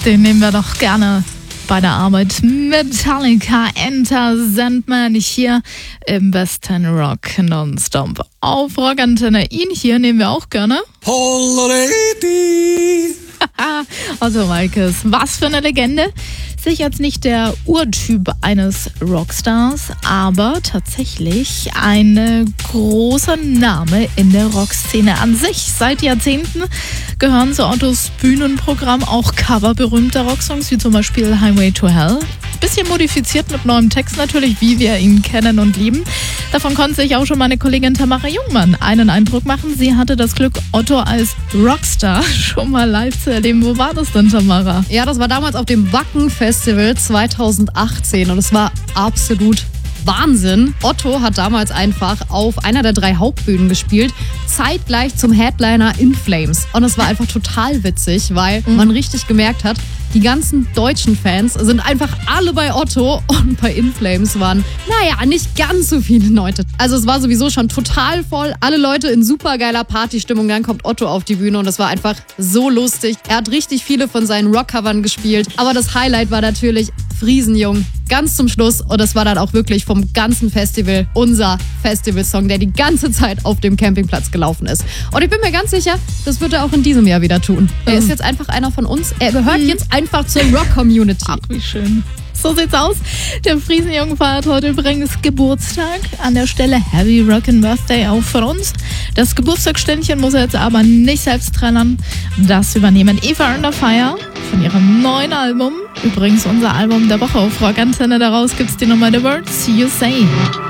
Den nehmen wir doch gerne bei der Arbeit. Metallica, Enter Sandman hier im besten Rock nonstop auf Rockantenne. Ihn hier nehmen wir auch gerne. Polaretti. Also Markus, was für eine Legende. Sicher jetzt nicht der Urtyp eines Rockstars, aber tatsächlich ein großer Name in der Rockszene an sich. Seit Jahrzehnten gehören zu Ottos Bühnenprogramm auch Cover berühmter Rocksongs, wie zum Beispiel Highway to Hell. Bisschen modifiziert mit neuem Text natürlich, wie wir ihn kennen und lieben. Davon konnte sich auch schon meine Kollegin Tamara Jungmann einen Eindruck machen. Sie hatte das Glück, Otto als Rockstar schon mal live zu erleben. Wo war das denn, Tamara? Ja, das war damals auf dem Wacken Festival 2018 und es war absolut Wahnsinn. Otto hat damals einfach auf einer der 3 Hauptbühnen gespielt, zeitgleich zum Headliner In Flames. Und es war einfach total witzig, weil man richtig gemerkt hat, die ganzen deutschen Fans sind einfach alle bei Otto und bei In Flames waren, nicht ganz so viele Leute. Also es war sowieso schon total voll, alle Leute in supergeiler Partystimmung. Dann kommt Otto auf die Bühne und es war einfach so lustig. Er hat richtig viele von seinen Rockcovern gespielt, aber das Highlight war natürlich Friesenjung ganz zum Schluss und das war dann auch wirklich vom ganzen Festival unser Festivalsong, der die ganze Zeit auf dem Campingplatz gelaufen ist. Und ich bin mir ganz sicher, das wird er auch in diesem Jahr wieder tun. Er ist jetzt einfach einer von uns. Er gehört jetzt einfach zur Rock-Community. Ach, wie schön. So sieht's aus. Der Friesenjung feiert heute übrigens Geburtstag. An der Stelle Heavy Rockin' Birthday auch von uns. Das Geburtstagsständchen muss er jetzt aber nicht selbst trennen. Das übernehmen Eva Under Fire von ihrem neuen Album. Übrigens unser Album der Woche auf Rockantenne. Daraus gibt's die Nummer The Words You Say.